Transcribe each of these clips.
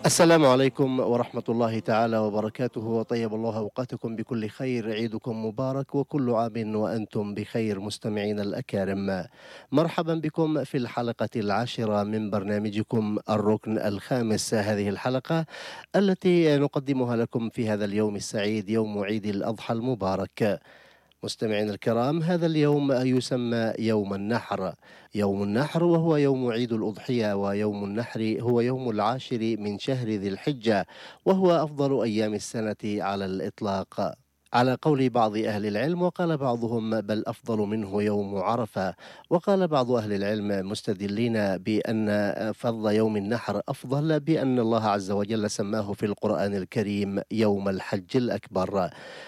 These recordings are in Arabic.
السلام عليكم ورحمة الله تعالى وبركاته، وطيب الله أوقاتكم بكل خير. عيدكم مبارك وكل عام وأنتم بخير مستمعين الأكارم. مرحبا بكم في الحلقة العاشرة من برنامجكم الركن الخامس. هذه الحلقة التي نقدمها لكم في هذا اليوم السعيد، يوم عيد الأضحى المبارك. مستمعينا الكرام، هذا اليوم يسمى يوم النحر. يوم النحر وهو يوم عيد الأضحية، ويوم النحر هو يوم العاشر من شهر ذي الحجة، وهو أفضل أيام السنة على الإطلاق على قول بعض أهل العلم، وقال بعضهم بل أفضل منه يوم عرفة. وقال بعض أهل العلم مستدلين بأن فضل يوم النحر أفضل بأن الله عز وجل سماه في القرآن الكريم يوم الحج الأكبر.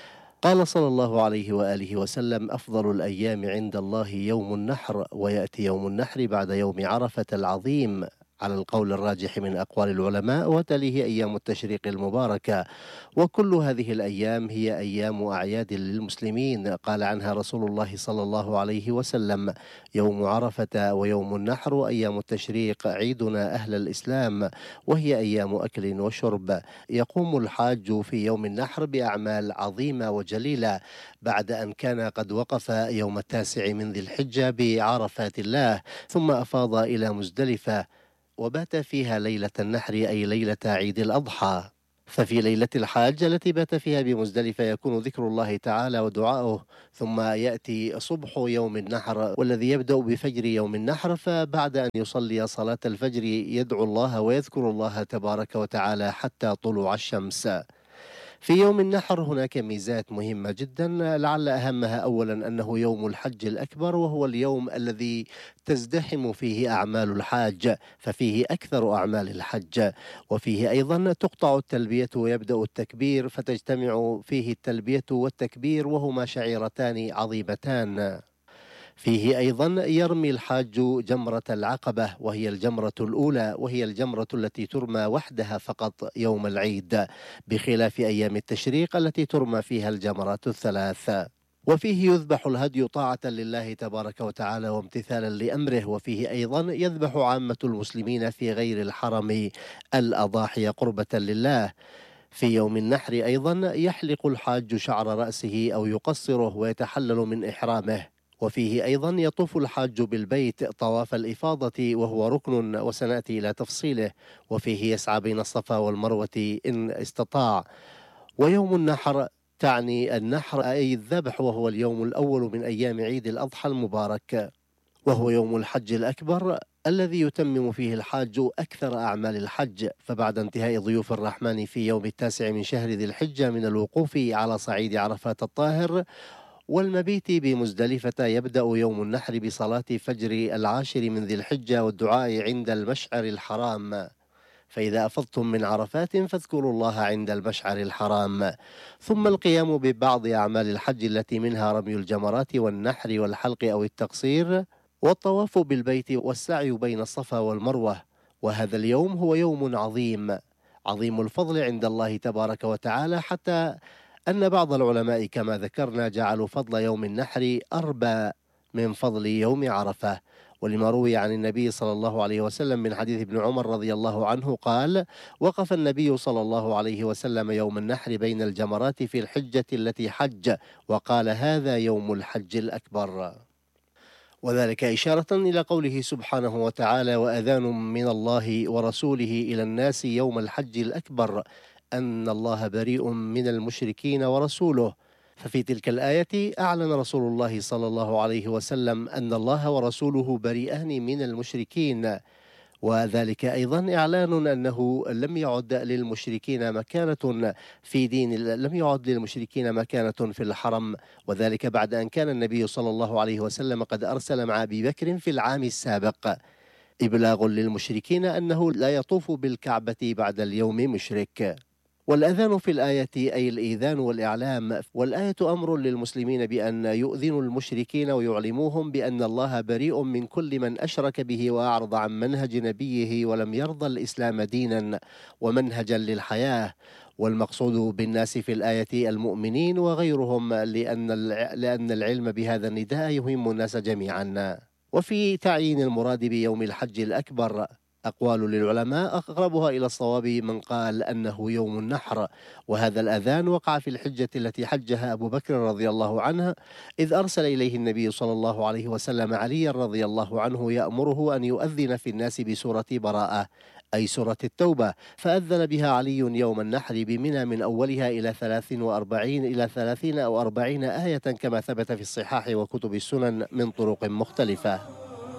قال صلى الله عليه وآله وسلم: أفضل الأيام عند الله يوم النحر، ويأتي يوم النحر بعد يوم عرفة العظيم على القول الراجح من أقوال العلماء، وتليه أيام التشريق المباركة. وكل هذه الأيام هي أيام أعياد للمسلمين، قال عنها رسول الله صلى الله عليه وسلم: يوم عرفة ويوم النحر أيام التشريق عيدنا أهل الإسلام، وهي أيام أكل وشرب. يقوم الحاج في يوم النحر بأعمال عظيمة وجليلة بعد أن كان قد وقف يوم 9 من ذي الحجة بعرفات الله، ثم أفاض إلى مزدلفة وبات فيها ليلة النحر، أي ليلة عيد الأضحى. ففي ليلة الحاج التي بات فيها بمزدلفة يكون ذكر الله تعالى ودعاؤه، ثم يأتي صبح يوم النحر والذي يبدأ بفجر يوم النحر، فبعد أن يصلي صلاة الفجر يدعو الله ويذكر الله تبارك وتعالى حتى طلوع الشمس. في يوم النحر هناك ميزات مهمة جدا، لعل أهمها أولا أنه يوم الحج الأكبر، وهو اليوم الذي تزدحم فيه أعمال الحاج، ففيه أكثر أعمال الحج. وفيه أيضا تقطع التلبية ويبدأ التكبير، فتجتمع فيه التلبية والتكبير، وهما شعيرتان عظيمتان. فيه أيضا يرمي الحاج جمرة العقبة، وهي الجمرة الأولى، وهي الجمرة التي ترمى وحدها فقط يوم العيد، بخلاف أيام التشريق التي ترمى فيها الجمرات الثلاث. وفيه يذبح الهدي طاعة لله تبارك وتعالى وامتثالا لأمره. وفيه أيضا يذبح عامة المسلمين في غير الحرم الأضاحي قربة لله. في يوم النحر أيضا يحلق الحاج شعر رأسه أو يقصره ويتحلل من إحرامه. وفيه أيضا يطوف الحاج بالبيت طواف الإفاضة، وهو ركن وسنأتي إلى تفصيله. وفيه يسعى بين الصفا والمروة إن استطاع. ويوم النحر تعني النحر أي الذبح، وهو اليوم الأول من أيام عيد الأضحى المبارك، وهو يوم الحج الأكبر الذي يتمم فيه الحاج أكثر أعمال الحج. فبعد انتهاء ضيوف الرحمن في يوم 9 من شهر ذي الحجة من الوقوف على صعيد عرفات الطاهر والمبيت بمزدلفة، يبدأ يوم النحر بصلاة فجر العاشر من ذي الحجة والدعاء عند المشعر الحرام. فإذا أفضتم من عرفات فاذكروا الله عند المشعر الحرام. ثم القيام ببعض أعمال الحج التي منها رمي الجمرات والنحر والحلق أو التقصير، والطواف بالبيت والسعي بين الصفا والمروة. وهذا اليوم هو يوم عظيم عظيم الفضل عند الله تبارك وتعالى، حتى أن بعض العلماء كما ذكرنا جعلوا فضل يوم النحر أربى من فضل يوم عرفة. ولما روي عن النبي صلى الله عليه وسلم من حديث ابن عمر رضي الله عنه قال: وقف النبي صلى الله عليه وسلم يوم النحر بين الجمرات في الحجة التي حج، وقال: هذا يوم الحج الأكبر. وذلك إشارة إلى قوله سبحانه وتعالى: وأذان من الله ورسوله إلى الناس يوم الحج الأكبر أن الله بريء من المشركين ورسوله. ففي تلك الآية أعلن رسول الله صلى الله عليه وسلم أن الله ورسوله بريئان من المشركين، وذلك أيضا إعلان أنه لم يعد للمشركين مكانة في لم يعد للمشركين مكانة في الحرم، وذلك بعد أن كان النبي صلى الله عليه وسلم قد أرسل مع أبي بكر في العام السابق إبلاغ للمشركين أنه لا يطوف بالكعبة بعد اليوم مشرك. والأذان في الآية أي الإيذان والإعلام، والآية أمر للمسلمين بأن يؤذنوا المشركين ويعلموهم بأن الله بريء من كل من أشرك به وأعرض عن منهج نبيه ولم يرضى الإسلام دينا ومنهجا للحياة. والمقصود بالناس في الآية المؤمنين وغيرهم، لأن العلم بهذا النداء يهم الناس جميعا. وفي تعيين المراد بيوم الحج الأكبر أقوال للعلماء أقربها إلى الصواب من قال أنه يوم النحر، وهذا الأذان وقع في الحجة التي حجها أبو بكر رضي الله عنه، إذ أرسل إليه النبي صلى الله عليه وسلم عليا رضي الله عنه يأمره أن يؤذن في الناس بسورة براءة أي سورة التوبة، فأذن بها علي يوم النحر بمنى من أولها إلى 43 إلى 30 أو 40 آية كما ثبت في الصحاح وكتب السنن من طرق مختلفة.